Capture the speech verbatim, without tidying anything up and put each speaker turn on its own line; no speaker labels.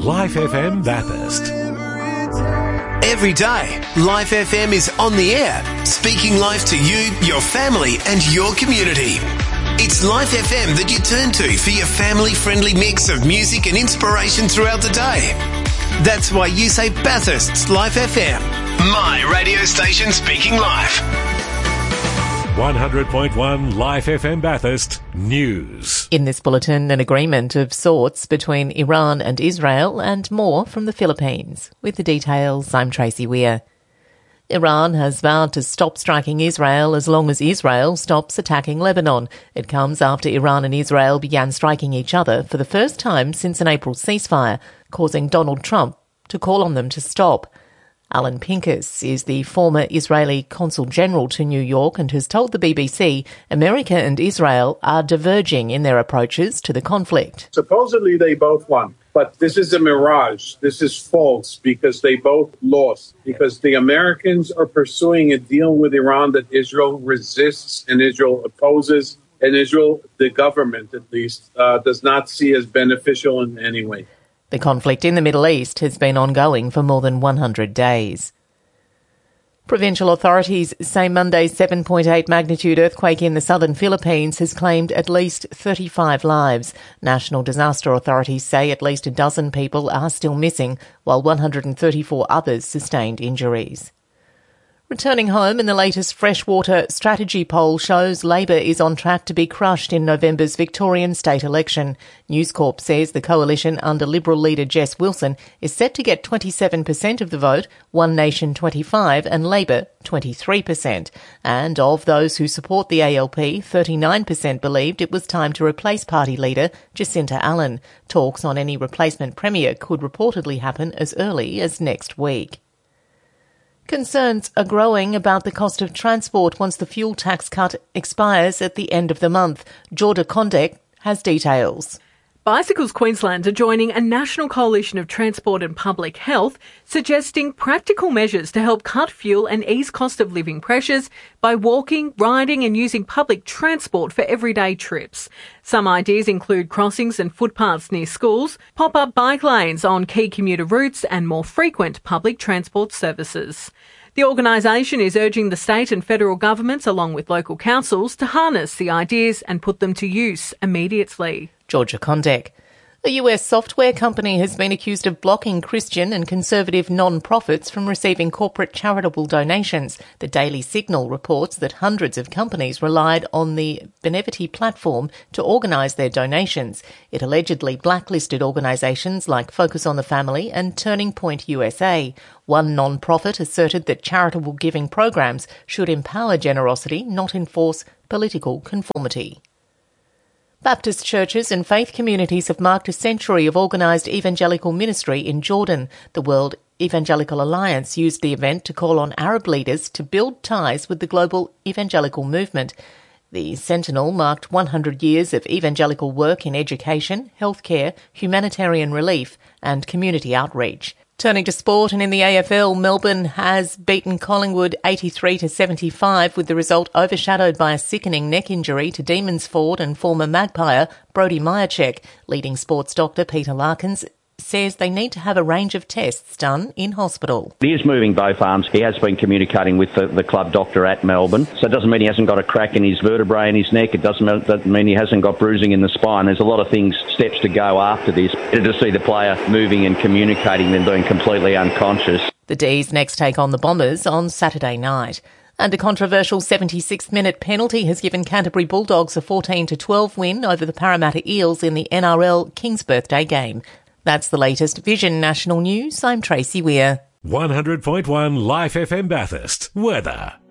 Life F M Bathurst.
Every day, Life F M is on the air, speaking life to you, your family and your community. It's Life F M that you turn to for your family-friendly mix of music and inspiration throughout the day. That's why you say Bathurst's Life F M, my radio station speaking life.
one hundred point one Life F M Bathurst News.
In this bulletin, an agreement of sorts between Iran and Israel and more from the Philippines. With the details, I'm Tracy Weir. Iran has vowed to stop striking Israel as long as Israel stops attacking Lebanon. It comes after Iran and Israel began striking each other for the first time since an April ceasefire, causing Donald Trump to call on them to stop. Alan Pincus is the former Israeli Consul General to New York and has told the B B C America and Israel are diverging in their approaches to the conflict.
Supposedly they both won, but this is a mirage. This is false because they both lost, because the Americans are pursuing a deal with Iran that Israel resists and Israel opposes, and Israel, the government at least, uh, does not see as beneficial in any way.
The conflict in the Middle East has been ongoing for more than one hundred days. Provincial authorities say Monday's seven point eight magnitude earthquake in the southern Philippines has claimed at least thirty-five lives. National disaster authorities say at least a dozen people are still missing, while one hundred thirty-four others sustained injuries. Returning home, in the latest freshwater strategy poll shows Labor is on track to be crushed in November's Victorian state election. News Corp says the coalition under Liberal leader Jess Wilson is set to get twenty-seven percent of the vote, One Nation twenty-five and Labor twenty-three percent. And of those who support the A L P, thirty-nine percent believed it was time to replace party leader Jacinta Allen. Talks on any replacement premier could reportedly happen as early as next week. Concerns are growing about the cost of transport once the fuel tax cut expires at the end of the month. Georgia Condek has details.
Bicycles Queensland are joining a national coalition of transport and public health, suggesting practical measures to help cut fuel and ease cost of living pressures by walking, riding and using public transport for everyday trips. Some ideas include crossings and footpaths near schools, pop-up bike lanes on key commuter routes and more frequent public transport services. The organisation is urging the state and federal governments, along with local councils, to harness the ideas and put them to use immediately.
Georgia Condek. A U S software company has been accused of blocking Christian and conservative non-profits from receiving corporate charitable donations. The Daily Signal reports that hundreds of companies relied on the Benevity platform to organise their donations. It allegedly blacklisted organisations like Focus on the Family and Turning Point U S A. One non-profit asserted that charitable giving programs should empower generosity, not enforce political conformity. Baptist churches and faith communities have marked a century of organised evangelical ministry in Jordan. The World Evangelical Alliance used the event to call on Arab leaders to build ties with the global evangelical movement. The Sentinel marked one hundred years of evangelical work in education, healthcare, humanitarian relief and community outreach. Turning to sport, and in the A F L, Melbourne has beaten Collingwood eighty-three to seventy-five, with the result overshadowed by a sickening neck injury to Demons forward and former Magpie Brody Myercheck. Leading sports doctor Peter Larkins says they need to have a range of tests done in hospital.
He is moving both arms. He has been communicating with the, the club doctor at Melbourne. So it doesn't mean he hasn't got a crack in his vertebrae in his neck. It doesn't mean he hasn't got bruising in the spine. There's a lot of things, steps to go after this. Better to see the player moving and communicating than being completely unconscious.
The D's next take on the Bombers on Saturday night. And a controversial seventy-sixth minute penalty has given Canterbury Bulldogs a fourteen to twelve win over the Parramatta Eels in the N R L King's Birthday game. That's the latest Vision National News. I'm Tracy Weir.
one hundred point one Life F M Bathurst. Weather.